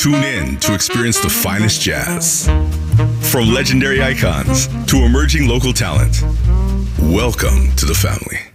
Tune in to experience the finest jazz. From legendary icons to emerging local talent, welcome to the family.